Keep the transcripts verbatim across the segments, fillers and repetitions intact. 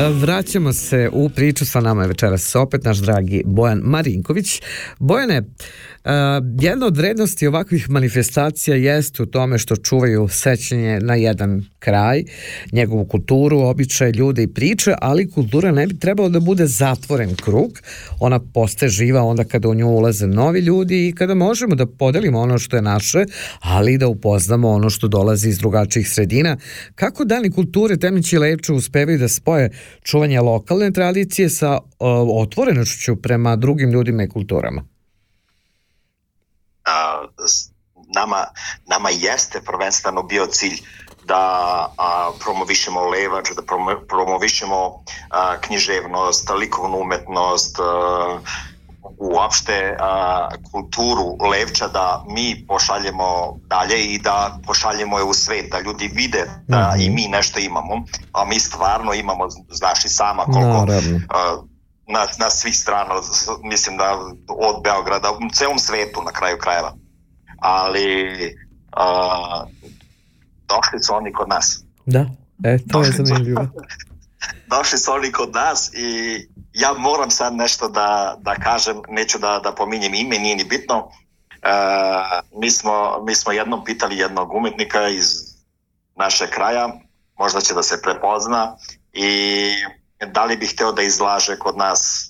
Vraćamo se u priču, sa nama je večeras opet naš dragi Bojan Marinković. Bojane, jedna od vrednosti ovakvih manifestacija jeste u tome što čuvaju sećanje na jedan kraj, njegovu kulturu, običaje, ljude i priče, ali kultura ne bi trebalo da bude zatvoren krug. Ona postaje živa onda kada u nju ulaze novi ljudi i kada možemo da podelimo ono što je naše, ali da upoznamo ono što dolazi iz drugačijih sredina. Kako dani kulture Temnić i Leča uspevaju da spoje čuvanje lokalne tradicije sa o, otvorenošću prema drugim ljudima i kulturama? A, nama, nama jeste prvenstveno bio cilj da a, promovišemo Levač, da promo, promovišemo a, književnost, likovnu umetnost, a, uopšte a, kulturu Levča, da mi pošaljemo dalje i da pošaljemo je u svet, da ljudi vide da mm-hmm. i mi nešto imamo, a mi stvarno imamo, znaš i sama koliko a, na, na svih strana, mislim da od Beograda, u celom svetu na kraju krajeva, ali a, došli su oni kod nas. Da, e, to došli je zanimljivo. Došli su oni kod nas i ja moram sad nešto da, da kažem, neću da, da pominjem ime, nije ni bitno. E, mi, smo, mi smo jednom pitali jednog umetnika iz naše kraja, možda će da se prepozna, i da li bi hteo da izlaže kod nas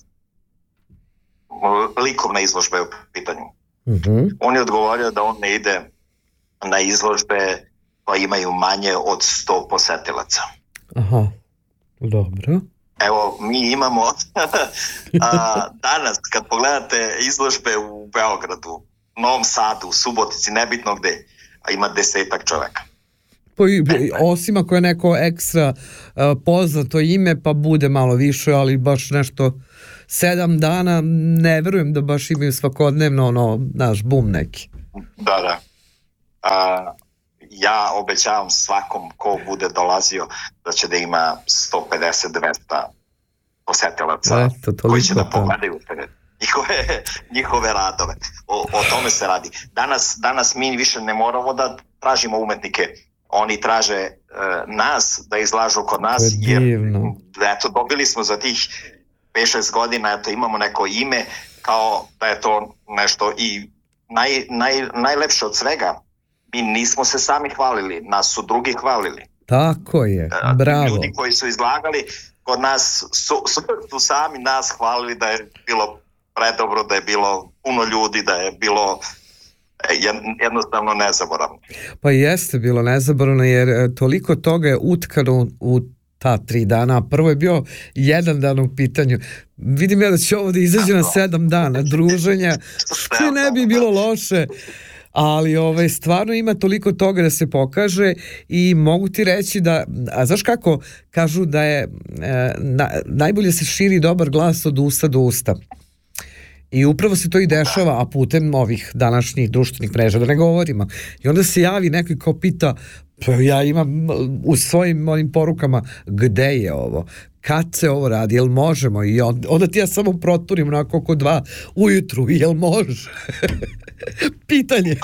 likovne izložbe u pitanju. Mm-hmm. On je odgovorio da on ne ide na izložbe koje imaju manje od sto posetilaca. Aha, dobro. Evo, mi imamo a, danas, kad pogledate izložbe u Beogradu, Novom Sadu, u Subotici, nebitno gde, a ima desetak čoveka. Pa, osim ako je neko ekstra uh, poznato ime, pa bude malo više, ali baš nešto sedam dana, ne verujem da baš imaju svakodnevno ono, naš bum neki. Da, da. A, ja obećavam svakom ko bude dolazio da će da ima sto pedeset do dvesta posetilaca koji će da pogledaju njihove, njihove radove. O, o tome se radi. Danas, danas mi više ne moramo da tražimo umetnike, oni traže e, nas da izlažu kod nas, jer eto, dobili smo za tih pet šest godina, eto, imamo neko ime, kao da je to nešto i naj, naj, najlepše od svega. Mi nismo se sami hvalili, nas su drugi hvalili. Tako je, bravo. Ljudi koji su izlagali kod nas su, su, su sami nas hvalili da je bilo predobro, da je bilo puno ljudi, da je bilo jednostavno nezaboravno. Pa jeste bilo nezaboravno, jer toliko toga je utkano u ta tri dana. Prvo je bio jedan dan u pitanju. Vidim ja da će ovo da izađe na sedam dana druženja, što ne bi bilo loše. Ali ovaj, stvarno ima toliko toga da se pokaže i mogu ti reći da, a znaš kako kažu da je e, na, najbolje se širi dobar glas od usta do usta. I upravo se to i dešava, a putem ovih današnjih društvenih mreža, da ne govorimo. I onda se javi neko ko pita, pa ja imam u svojim onim porukama, gde je ovo? Kad se ovo radi, jel možemo? I onda ti ja samo proturim onako oko dva ujutru, jel može? Pitanje.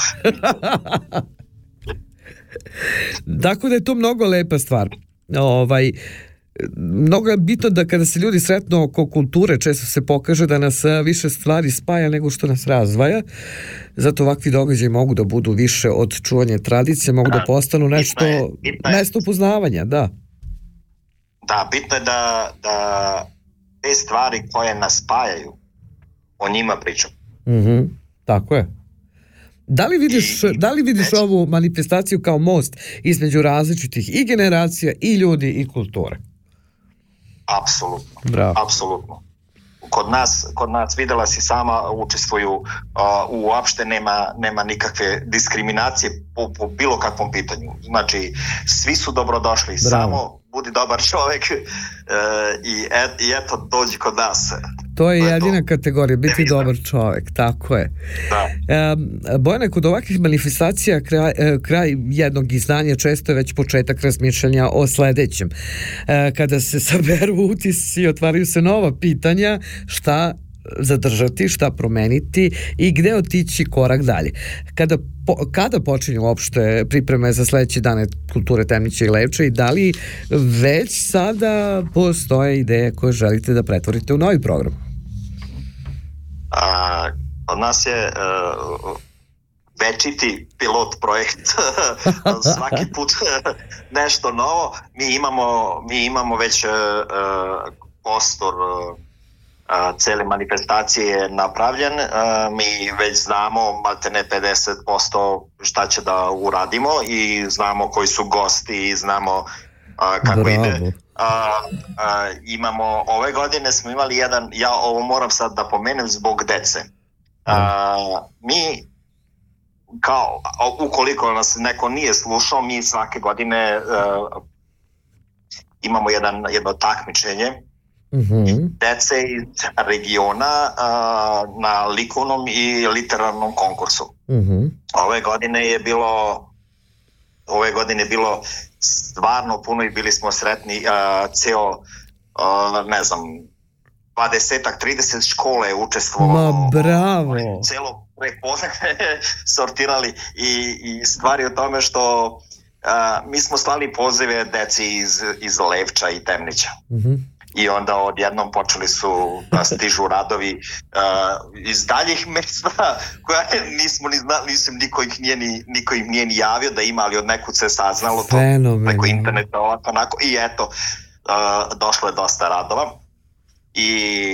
Tako da je to mnogo lepa stvar. Ovaj, mnogo je bitno da kada se ljudi sretnu oko kulture, često se pokaže da nas više stvari spaja nego što nas razdvaja. Zato ovakvi događaji mogu da budu više od čuvanja tradicije, mogu da postanu nešto, mesto upoznavanja, da. Da, bitno je da, da te stvari koje nas spajaju, o njima pričam. Mm-hmm, tako je. Da li vidiš, I, da li vidiš ovu manifestaciju kao most između različitih i generacija i ljudi i kulture? Apsolutno. Bravo. Apsolutno. Kod nas, kod nas videla si sama, učestvuju, uh, uopšte nema, nema nikakve diskriminacije po, po bilo kakvom pitanju. Znači, svi su dobrodošli, Bravo. Samo budi dobar čovek uh, i, et, i eto, dođi kod nas. To je jedina kategorija, biti dobar čovjek, tako je. Da. Um, Bojana, kod ovakvih manifestacija kraj, kraj jednog izdanja često je već početak razmišljanja o sledećem. Uh, kada se saberu utisci, otvaraju se nova pitanja, šta zadržati, šta promeniti i gde otići korak dalje. Kada, po, kada počinju uopšte pripreme za sledeće dane kulture Temnića i Levča i da li već sada postoje ideje koje želite da pretvorite u novi program? A, od nas je uh, večiti pilot projekt svaki put nešto novo. Mi imamo, mi imamo već uh, prostor uh, cele manifestacije je napravljen, mi već znamo maltene pedeset posto šta će da uradimo i znamo koji su gosti i znamo kako Bravo. ide. A, a, imamo, ove godine smo imali jedan, ja ovo moram sad da pomenem zbog dece. A, mi kao, ukoliko nas neko nije slušao, mi svake godine a, imamo jedan, jedno takmičenje Mm-hmm. dece iz regiona uh, na likovnom i literarnom konkursu. Mm-hmm. Ove godine je bilo ove godine je bilo stvarno puno i bili smo sretni. Uh, ceo, uh, ne znam, dvadeset trideset škole je učestvovalo. Ma bravo! Celo prepodne sortirali i, i stvari o tome što uh, mi smo slali pozive deci iz, iz Levča i Temnića. Mm-hmm. I onda odjednom počeli su da stižu radovi uh, iz daljih mesta koja nismo ni znali, nisam niko ih nije ni, niko ih nije ni javio da ima, ali od nekud se saznalo to preko interneta ovako onako i eto uh, došlo je dosta radova i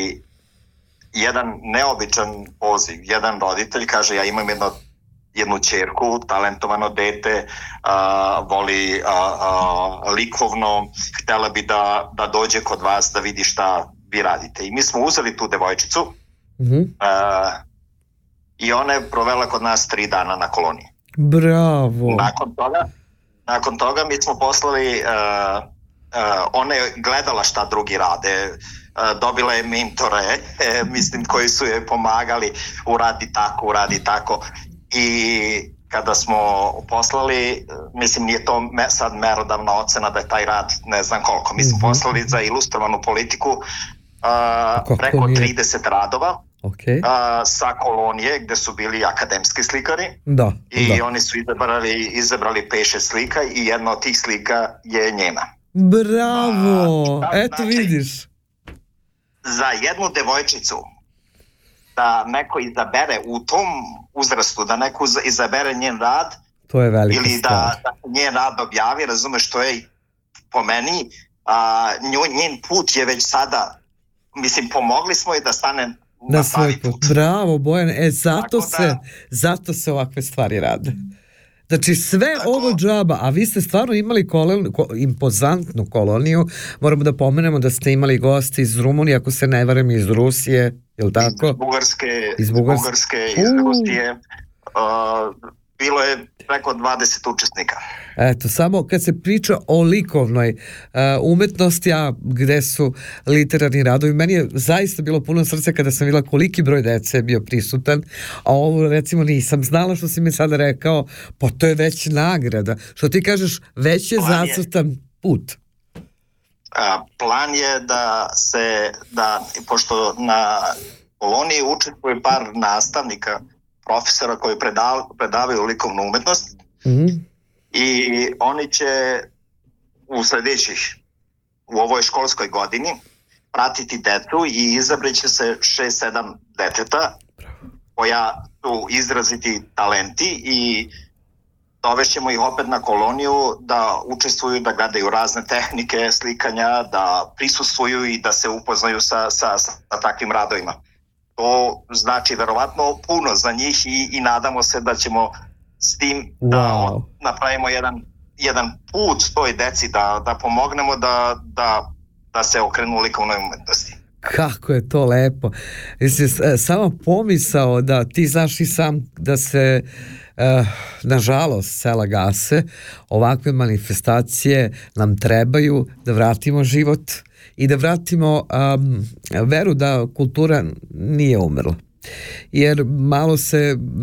jedan neobičan poziv, jedan roditelj kaže ja imam jedno jednu ćerku, talentovano dete, uh, voli uh, uh, likovno, htjela bi da, da dođe kod vas da vidi šta vi radite. I mi smo uzeli tu devojčicu mm-hmm. uh, i ona je provela kod nas tri dana na koloniji. Bravo! Nakon toga, nakon toga mi smo poslali, uh, uh, ona je gledala šta drugi rade, uh, dobila je mentore, eh, mislim, koji su je pomagali, uradi tako, uradi tako. I kada smo poslali, mislim nije to me, sad merodavna ocena da je taj rad ne znam koliko, mi smo mm-hmm. poslali za ilustrovanu politiku uh, preko trideset radova okay. uh, sa kolonije gde su bili akademski slikari da, i da. oni su izabrali, izabrali pet šest slika i jedna od tih slika je njena. Bravo, uh, eto znači, vidiš. Za jednu devojčicu da neko izabere u tom uzrastu, da neko izabere njen rad to je velika ili da, da njen rad objavi, razumeš, što je po meni a, njen put je već sada, mislim, pomogli smo i da stane na, na pravi put. put. Bravo, Bojan, e, zato, da, se, zato se ovakve stvari rade. Znači sve tako, ovo džaba, a vi ste stvarno imali kolon, ko, impozantnu koloniju, moramo da pomenemo da ste imali gosti iz Rumunije, ako se ne varam, iz Rusije, je li tako? Iz Bugarske, iz Bugarske, Bugarske iz Rusije, uh, bilo je preko dvadeset učesnika. Eto, samo kad se priča o likovnoj uh, umetnosti, a gde su literarni radovi, meni je zaista bilo puno srce kada sam videla koliki broj dece je bio prisutan, a ovo recimo nisam znala što si mi sada rekao, pa to je već nagrada. Što ti kažeš, već je plan zacrtan je, put. A, plan je da se, da, pošto na koloniji učestvuje par nastavnika, profesora koji predav, predavaju likovnu umetnost mm-hmm. i oni će u sljedećih, u ovoj školskoj godini pratiti decu i izabrat će se šest sedam deteta koja su izraziti talenti i dovešćemo ih opet na koloniju da učestvuju, da gledaju razne tehnike slikanja, da prisustvuju i da se upoznaju sa, sa, sa takvim radovima. To znači verovatno puno za njih i, i nadamo se da ćemo s tim wow. da napravimo jedan, jedan put toj deci, da, da pomognemo da, da, da se okrenu likovnoj umetnosti. Kako je to lepo. Mislim, samo pomisao da ti znaš i sam da se uh, nažalost sela gase, ovakve manifestacije nam trebaju da vratimo život i da vratimo um, veru da kultura nije umrla. Jer malo se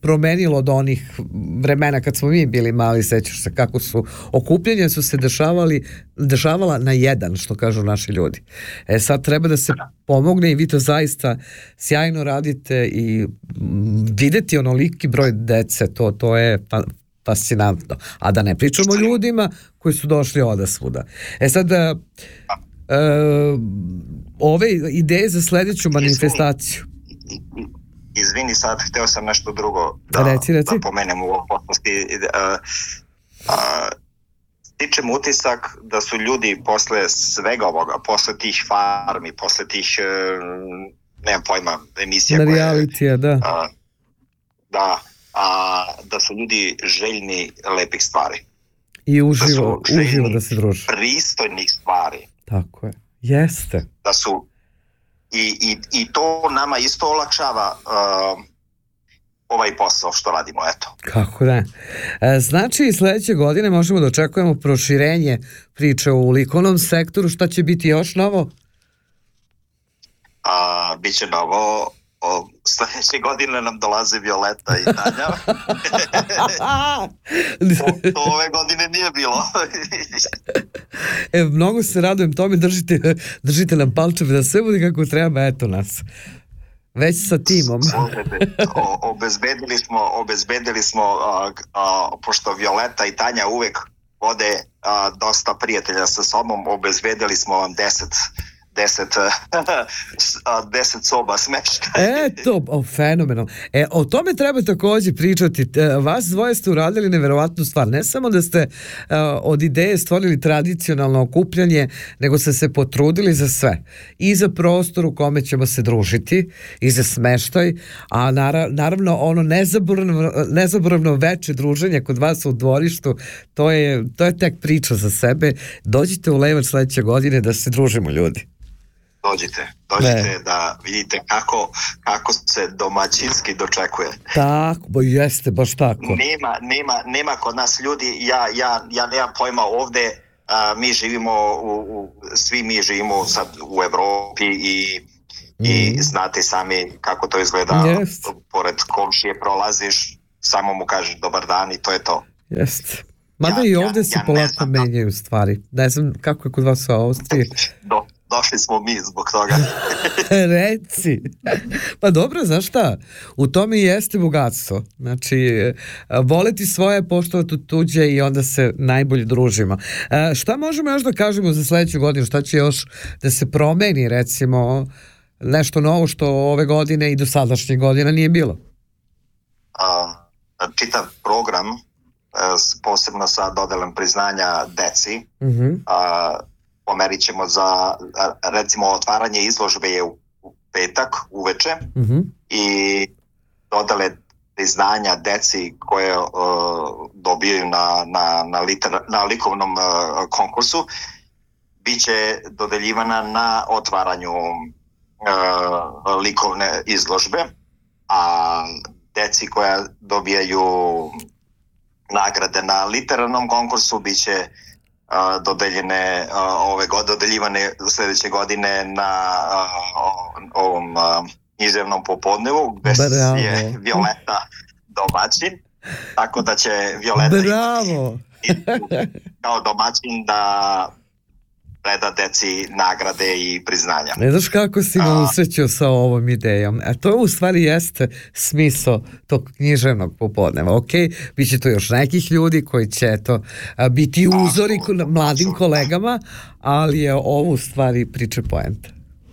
promenilo od onih vremena kad smo mi bili mali, sećaš se kako su okupljanja su se dešavali, dešavala na jedan, što kažu naši ljudi. E sad treba da se pomogne i vi to zaista sjajno radite i videti onoliki broj dece, to, to je fa- fascinantno. A da ne pričamo o ljudima koji su došli odasvuda. E sad, uh, uh, ove ideje za sledeću manifestaciju. Izvini, sad hteo sam nešto drugo da, reci, reci. da pomenem u ovom potpunosti. Uh, uh, stičem utisak da su ljudi posle svega ovoga, posle tih farmi, posle tih, uh, nemam pojma, emisija na koje... realitija, da. Uh, da, a, da su ljudi željni lepih stvari. I uživo da, uživo da se druže. Pristojnih stvari. Tako je. Jeste. Da su i, i, i to nama isto olakšava uh, ovaj posao što radimo, eto. Kako da. E, znači, sledeće godine možemo da očekujemo proširenje priče u likovnom sektoru. Šta će biti još novo? A, biće novo. O, sledeće godine nam dolaze Violeta i Tanja. to, to ove godine nije bilo. E, mnogo se radujem tome, držite, držite nam palčeve da sve bude kako treba, eto nas. Već sa timom. o, obezbedili smo, obezbedili smo a, a, pošto Violeta i Tanja uvek vode a, dosta prijatelja sa sobom, obezbedili smo vam deset deset, deset soba smeštaja. E, to, o, fenomenalno. E, o tome treba takođe pričati. Vas dvoje ste uradili neverovatnu stvar. Ne samo da ste uh, od ideje stvorili tradicionalno okupljanje, nego ste se potrudili za sve. I za prostor u kome ćemo se družiti, i za smeštaj, a nara, naravno ono nezaboravno, nezaboravno veče druženje kod vas u dvorištu, to je, to je tek priča za sebe. Dođite u Levač sledeće godine da se družimo, ljudi. Dođite, dođite ne. Da vidite kako, kako se domaćinski dočekuje. Tako, bo jeste, baš tako. Nema, nema, nema kod nas ljudi, ja, ja, ja nemam pojma ovde, a, mi živimo, u, u, svi mi živimo sad u Evropi i, mm. i znate sami kako to izgleda, yes. Pored komšije prolaziš, samo mu kažeš dobar dan i to je to. Jeste. Mada ja, i ovde ja, se ja polako menjaju da... stvari. Ne znam kako je kod vas u Austriji. Do, došli smo mi zbog toga. Reci. Pa dobro, znaš šta? U tome i jeste bogatstvo. Znači, voleti svoje, poštovati tuđe i onda se najbolje družimo. E, šta možemo još da kažemo za sledeću godinu? Šta će još da se promeni, recimo, nešto novo što ove godine i do sadašnje godina nije bilo? A, čitav program, posebno sa dodelom priznanja deci, mm-hmm. a, pomerit ćemo za, recimo, otvaranje izložbe je u, u petak uveče, mm-hmm. i dodele priznanja deci koje uh, dobijaju na, na, na, liter, na likovnom uh, konkursu, biće dodeljivana na otvaranju uh, likovne izložbe, a deci koja dobijaju nagrade na literarnom konkursu biće uh, dodeljene uh, ove godine, dodeljivane sledeće godine na uh, ovom uh, književnom popodnevu gde Bravo. Je Violeta domaćin, tako da će Violeta Bravo. kao domaćin da preda deci nagrade i priznanja. Ne znaš kako si me usrećio sa ovom idejom. A to u stvari jeste smisao tog književnog popodneva. Ok, bit će to još nekih ljudi koji će to biti uzori a, mladim a, kolegama, ali je ovo u stvari priče poenta.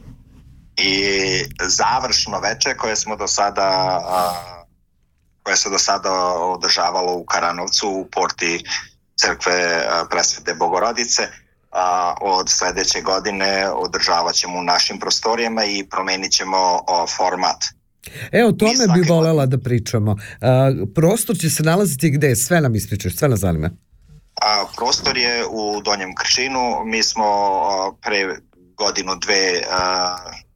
I završno veče koje smo do sada koje se do sada održavalo u Karanovcu u porti crkve Presvete Bogorodice, a, od sledeće godine održavat ćemo u našim prostorijama i promenit ćemo o, format. E, o tome bi volela da pričamo. A, prostor će se nalaziti gde? Sve nam ispričaš, sve nas zanima. A, prostor je u Donjem Krčinu. Mi smo a, pre godinu dve a,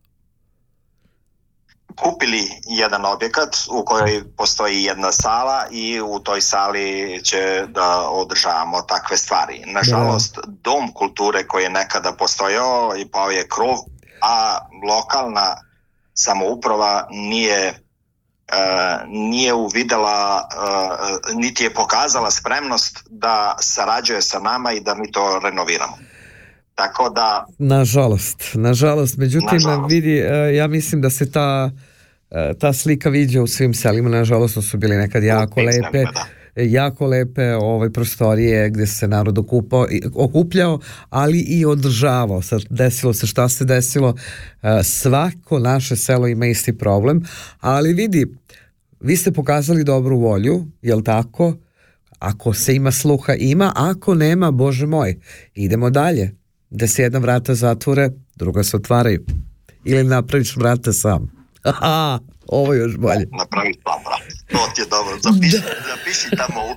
kupili jedan objekat u kojoj postoji jedna sala i u toj sali će da održavamo takve stvari. Nažalost, Dom kulture koji je nekada postojao i pao je krov, a lokalna samouprava nije nije uvidela, niti je pokazala spremnost da sarađuje sa nama i da mi to renoviramo. Tako da... Nažalost, nažalost, međutim, nažalost. vidi, ja mislim da se ta, ta slika viđa u svim selima, nažalost su bili nekad jako lepe, selima, jako lepe ovaj, prostorije gdje se narod okupao, okupljao, ali i održavao. Sad desilo se šta se desilo, svako naše selo ima isti problem, ali vidi, vi ste pokazali dobru volju, jel tako? Ako se ima sluha, ima, ako nema, Bože moj, idemo dalje. Da se jedna vrata zatvore, druga se otvaraju. Ili napraviš vrata sam. Aha, ovo je još bolje. Napraviš sam vrata. To ti je dobro. Zapiši, da. zapiši tamo u...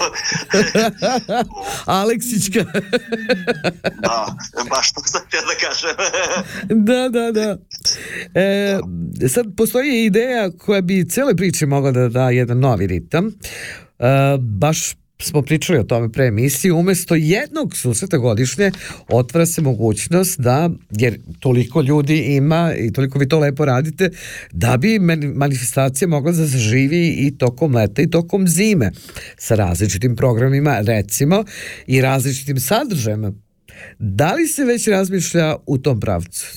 Aleksićka. Da, baš to sam htio da kažem. Da, da, da. E, sad postoji ideja koja bi cijele priče mogla da da jedan novi ritam. E, baš smo pričali o tome pre emisije, umjesto jednog susreta godišnje otvara se mogućnost da, jer toliko ljudi ima i toliko vi to lepo radite, da bi manifestacija mogla da zaživi i tokom leta i tokom zime sa različitim programima, recimo, i različitim sadržajima. Da li se već razmišlja u tom pravcu?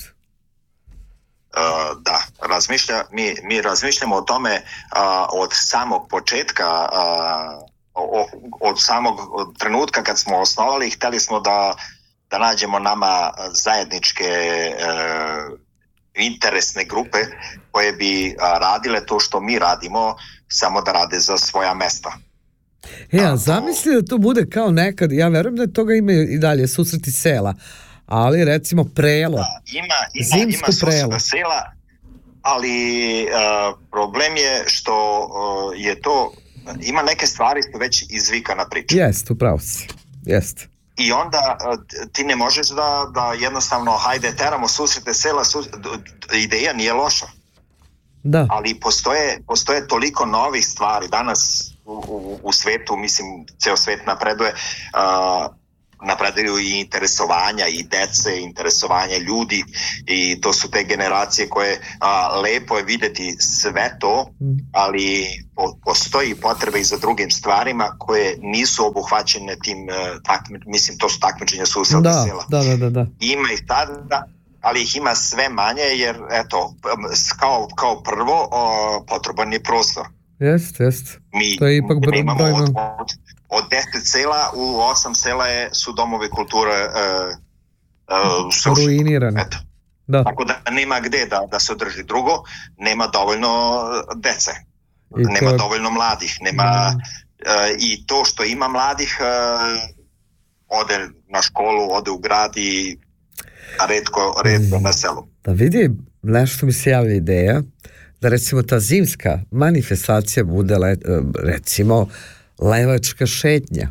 Uh, da, razmišlja, mi, mi razmišljamo o tome uh, od samog početka, uh, od samog trenutka kad smo osnovali, htjeli smo da, da nađemo nama zajedničke e, interesne grupe koje bi radile to što mi radimo, samo da rade za svoja mesta. E, a zamisli da to bude kao nekad, ja verujem da toga ima i dalje, susreti sela, ali recimo prelo, da, ima, ima, zimsko ima prelo. Sela, ali e, problem je što e, je to ima neke stvari što već izvikana priča. Jest, upravo si. Jest. I onda ti ne možeš da, da jednostavno hajde teramo susrete sela, sus... ideja nije loša. Da. Ali postoje, postoje toliko novih stvari danas u, u, u svetu, mislim, ceo svet napreduje, uh, napreduju i interesovanja i dece, interesovanja ljudi i to su te generacije koje a, lepo je vidjeti sve to, ali po, postoji potreba i za drugim stvarima koje nisu obuhvaćene tim, takmi, mislim to su takmičenja susreta da, sela. Da, da, da, da. Ima ih tada, ali ih ima sve manje jer eto, kao, kao prvo o, potreban je prostor. Jest, jest. Mi to je ipak nemamo od, od, od deset sela u osam sela je, su domovi kulture uh, uh, srušeni. Ruinirani. Eto. Da. Tako da nema gde da, da se održi. Drugo, nema dovoljno dece. I nema to... dovoljno mladih. Nema, mm. uh, I to što ima mladih uh, ode na školu, ode u grad i redko, redko mm. na selu. Da vidi, nešto mi se javlja ideja da recimo ta zimska manifestacija bude recimo levačka šetnja.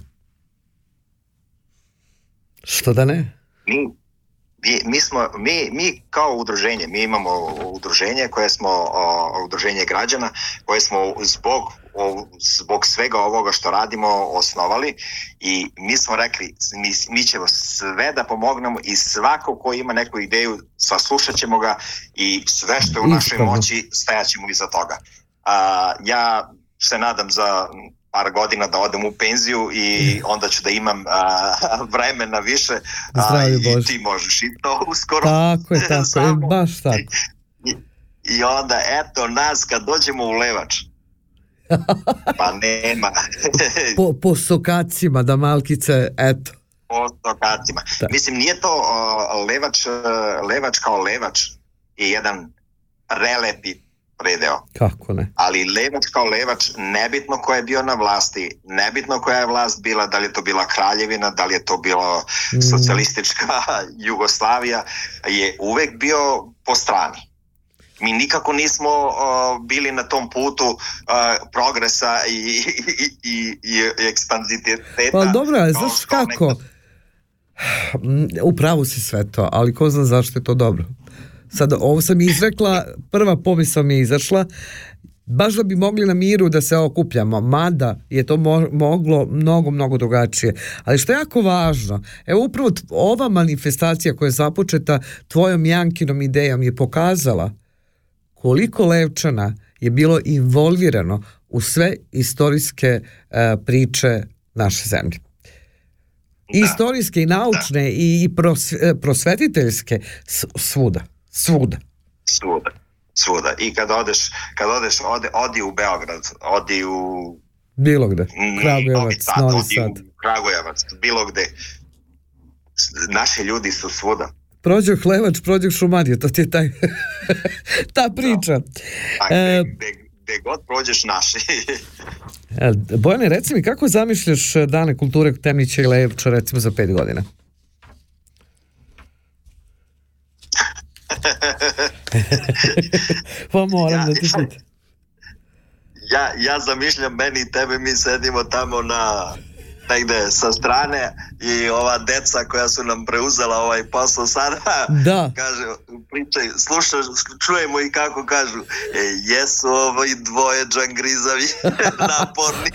Što da ne? Mi, mi, mi, smo, mi, mi kao udruženje, mi imamo udruženje koje smo, o, udruženje građana, koje smo zbog, o, zbog svega ovoga što radimo osnovali i mi smo rekli, mi, mi ćemo sve da pomognemo i svako ko ima neku ideju, saslušat ćemo ga i sve što je u našoj moći stajat ćemo iza toga. A, ja se nadam za par godina da odem u penziju i onda ću da imam a, vremena više a, i ti možeš i to uskoro. Tako je, tako je, baš tako. I, I onda eto nas kad dođemo u Levač. Pa nema. po, po sokacima da malkice, eto. Po sokacima. Da. Mislim, nije to uh, Levač, uh, Levač kao Levač je jedan prelepi predeo. Kako ne? Ali Levač kao Levač, nebitno ko je bio na vlasti, nebitno koja je vlast bila, da li je to bila Kraljevina, da li je to bilo mm. socijalistička Jugoslavija, je uvek bio po strani. Mi nikako nismo uh, bili na tom putu uh, progresa i, i, i, i ekspanziteta. Pa dobro, ali znaš kako? Nekad... Upravo si sve to, ali ko zna zašto je to dobro. Sad, ovo sam izrekla, prva pomisao mi je izašla, baš da bi mogli na miru da se okupljamo, mada je to mo- moglo mnogo, mnogo drugačije. Ali što je jako važno, evo upravo t- ova manifestacija koja je započeta tvojom Jankinom idejom je pokazala koliko Levčana je bilo involvirano u sve istorijske uh, priče naše zemlje. I istorijske, i naučne, da. i prosvetiteljske, svuda, svuda. Svuda, svuda. I kad odeš, kad odeš, odi, odi u Beograd, odi u... Bilo gde, Kragujevac, Novi Sad. Kragujevac, bilo gde. Naši ljudi su svuda. Prođe Hlevač, prođe Šumadije, to ti je taj, ta priča. Da. A gde, gde, gde god prođeš naši. Bojane, reci mi, kako zamišljaš Dane kulture Temnića i Levča, recimo, za pet godina? Pa moram ja, da ti pitam. Ja, ja zamišljam meni i tebe, mi sedimo tamo na negde sa strane i ova deca koja su nam preuzela ovaj posao sada, da. Kaže, pričaj, slušaj, čujemo i kako kažu, e, jesu ovi dvoje džangrizavi naporni.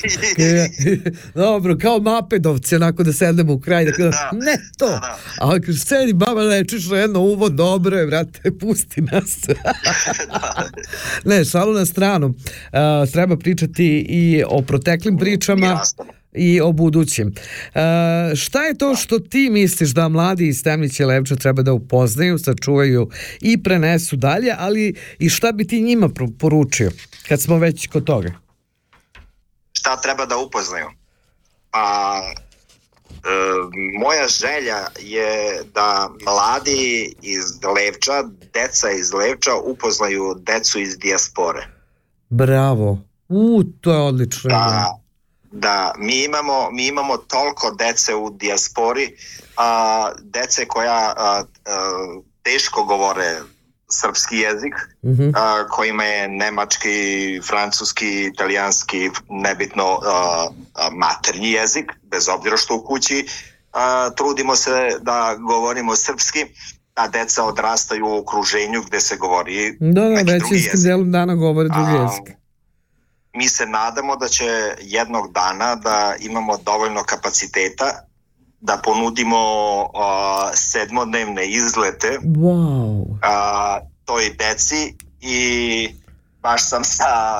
Dobro, kao Mapedovci, onako da sedemo u kraj, da kada, da, ne to, da, da. A kad sedi baba lečiš na jedno uvo, dobro je, vrate, pusti nas. Da. Ne, šalu na stranu, uh, treba pričati i o proteklim pričama, i o budućim. Uh, šta je to što ti misliš da mladi iz Temnića i Levča treba da upoznaju, sačuvaju i prenesu dalje, ali i šta bi ti njima poručio kad smo već kod toga? Šta treba da upoznaju? Pa, e, moja želja je da mladi iz Levča, deca iz Levča upoznaju decu iz dijaspore. Bravo. U, to je odlično. Da. Da, mi imamo, mi imamo toliko dece u dijaspori, a, dece koja a, a, teško govore srpski jezik, mm-hmm. a, kojima je nemački, francuski, italijanski, nebitno a, a, maternji jezik, bez obzira što u kući a, trudimo se da govorimo srpski, a deca odrastaju u okruženju gde se govori da, da, neki drugi jezik. Da, delom dana govore drugi jezik. Mi se nadamo da će jednog dana da imamo dovoljno kapaciteta da ponudimo uh, sedmodnevne izlete wow. uh, toj deci i baš sam sa,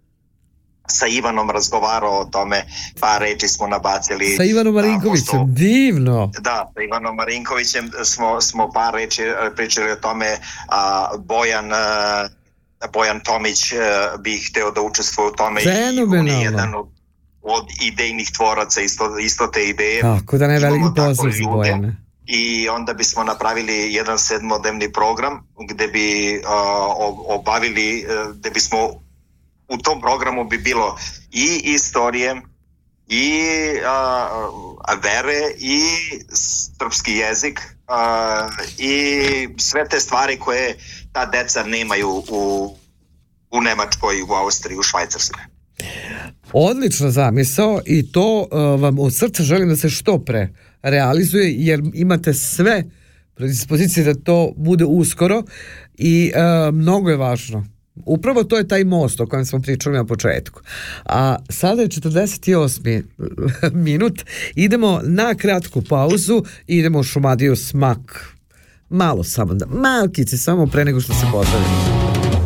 sa Ivanom razgovarao o tome, par reči smo nabacili. Sa Ivanom Marinkovićem, uh, divno. Da, sa Ivanom Marinkovićem smo, smo par reči pričali o tome, uh, Bojan... Uh, Bojan Tomić uh, bi hteo da učestvuje u tome i on je jedan od, od idejnih tvoraca isto, isto te ideje. Tako da ne veliki pozdrav za Bojana. I onda bismo napravili jedan sedmodnevni program gde bi uh, obavili, uh, gde bismo u tom programu bi bilo i istorije i uh, vere i srpski jezik uh, i sve te stvari koje ta deca nemaju u, u Nemačkoj, u Austriji, u Švajcarskoj. Odlična zamisao i to uh, vam od srca želim da se što pre realizuje, jer imate sve predispozicije da to bude uskoro i uh, mnogo je važno. Upravo to je taj most o kojem smo pričali na početku. A sada je četrdeset osmi minut, idemo na kratku pauzu i idemo u Šumadiju smak. Malo samo da, malkice, samo pre nego što se pozdravimo.